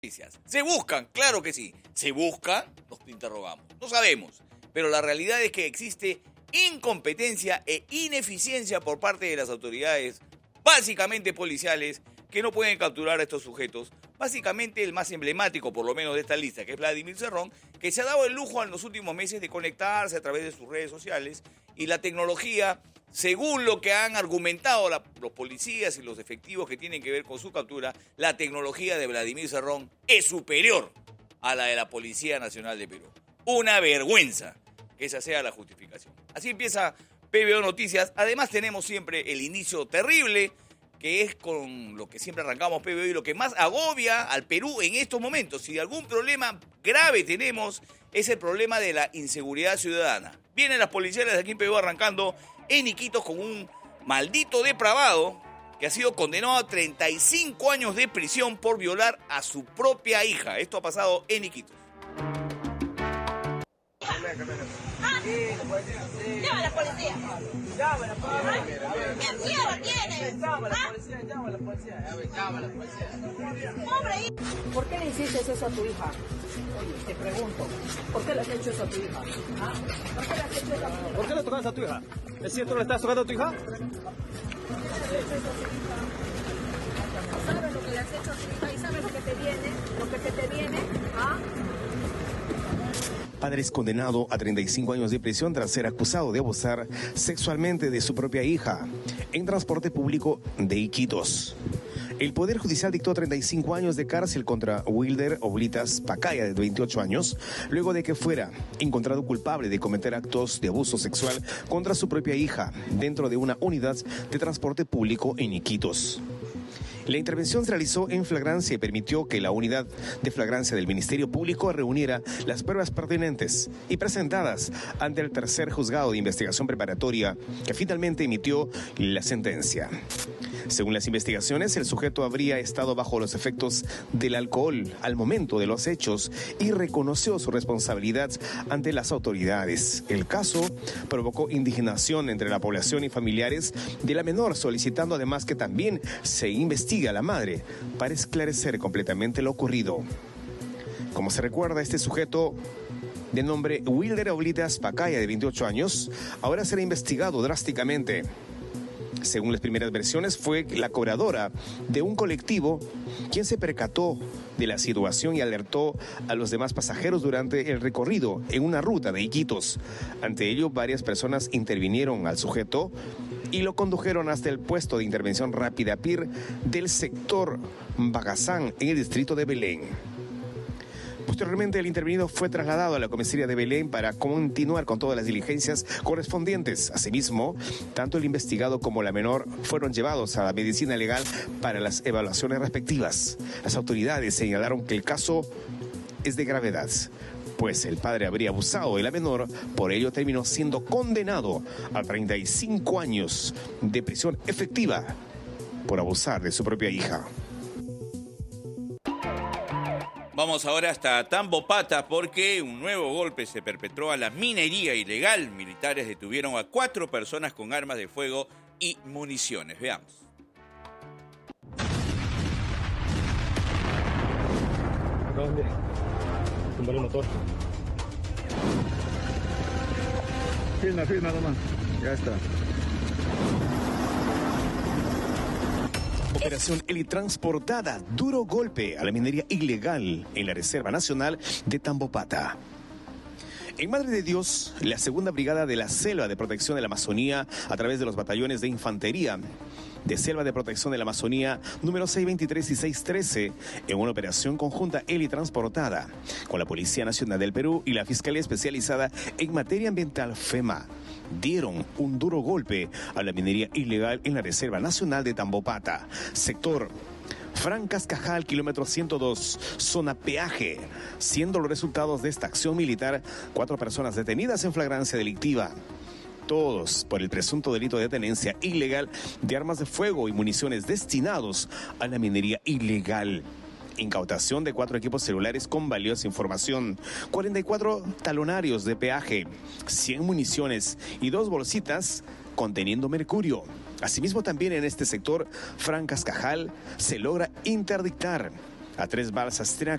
noticias. ¿Se buscan? Claro que sí. ¿Se buscan? Nos interrogamos. No sabemos. Pero la realidad es que existe incompetencia e ineficiencia por parte de las autoridades, básicamente policiales, que no pueden capturar a estos sujetos. Básicamente el más emblemático, por lo menos de esta lista, que es Vladimir Cerrón, que se ha dado el lujo en los últimos meses de conectarse a través de sus redes sociales, y la tecnología, según lo que han argumentado los policías y los efectivos que tienen que ver con su captura, la tecnología de Vladimir Cerrón es superior a la de la Policía Nacional de Perú. Una vergüenza que esa sea la justificación. Así empieza PBO Noticias. Además tenemos siempre el inicio terrible, que es con lo que siempre arrancamos PBO y lo que más agobia al Perú en estos momentos. Si algún problema grave tenemos, es el problema de la inseguridad ciudadana. Vienen las policiales de aquí en PBO arrancando en Iquitos con un maldito depravado que ha sido condenado a 35 años de prisión por violar a su propia hija. Esto ha pasado en Iquitos. Llama a la policía. Llama a la policía. ¿Qué miedo tienes? Llama a la policía, llama a la policía. Llama a la policía. Hombre, ¿por qué le hiciste eso a tu hija? Oye, te pregunto, ¿por qué le has hecho eso a tu hija? ¿Ah? ¿Por qué le has hecho eso a tu hija? ¿Por qué le tocas a tu hija? ¿Es cierto que le estás tocando a tu hija? ¿Sabes lo que le has hecho a tu hija y sabes lo que te viene? Lo que se te viene, ¿ah? Padre es condenado a 35 años de prisión tras ser acusado de abusar sexualmente de su propia hija en transporte público de Iquitos. El Poder Judicial dictó 35 años de cárcel contra Wilder Oblitas Pacaya, de 28 años, luego de que fuera encontrado culpable de cometer actos de abuso sexual contra su propia hija dentro de una unidad de transporte público en Iquitos. La intervención se realizó en flagrancia y permitió que la unidad de flagrancia del Ministerio Público reuniera las pruebas pertinentes y presentadas ante el tercer juzgado de investigación preparatoria que finalmente emitió la sentencia. Según las investigaciones, el sujeto habría estado bajo los efectos del alcohol al momento de los hechos y reconoció su responsabilidad ante las autoridades. El caso provocó indignación entre la población y familiares de la menor, solicitando además que también se investigue a la madre para esclarecer completamente lo ocurrido. Como se recuerda, este sujeto de nombre Wilder Oblitas Pacaya, de 28 años, ahora será investigado drásticamente. Según las primeras versiones, fue la cobradora de un colectivo quien se percató de la situación y alertó a los demás pasajeros durante el recorrido en una ruta de Iquitos. Ante ello, varias personas intervinieron al sujeto y lo condujeron hasta el puesto de intervención rápida PIR del sector Bagazán, en el distrito de Belén. Posteriormente, el intervenido fue trasladado a la comisaría de Belén para continuar con todas las diligencias correspondientes. Asimismo, tanto el investigado como la menor fueron llevados a la medicina legal para las evaluaciones respectivas. Las autoridades señalaron que el caso es de gravedad, pues el padre habría abusado de la menor, por ello terminó siendo condenado a 35 años de prisión efectiva por abusar de su propia hija. Vamos ahora hasta Tambopata porque un nuevo golpe se perpetró a la minería ilegal. Militares detuvieron a 4 personas con armas de fuego y municiones. Veamos. Acaban de tumbar el motor. Firma nomás. Ya está. Operación Helitransportada, duro golpe a la minería ilegal en la Reserva Nacional de Tambopata. En Madre de Dios, la segunda brigada de la Selva de Protección de la Amazonía, a través de los batallones de infantería de Selva de Protección de la Amazonía, número 623 y 613, en una operación conjunta helitransportada con la Policía Nacional del Perú y la Fiscalía Especializada en Materia Ambiental, FEMA, dieron un duro golpe a la minería ilegal en la Reserva Nacional de Tambopata, sector Francas Cajal, kilómetro 102, zona peaje, siendo los resultados de esta acción militar 4 personas detenidas en flagrancia delictiva, todos por el presunto delito de tenencia ilegal de armas de fuego y municiones destinados a la minería ilegal. Incautación de 4 equipos celulares con valiosa información, 44 talonarios de peaje, 100 municiones y 2 bolsitas conteniendo mercurio. Asimismo, también en este sector, Francas Cajal, se logra interdictar A 3 balsas track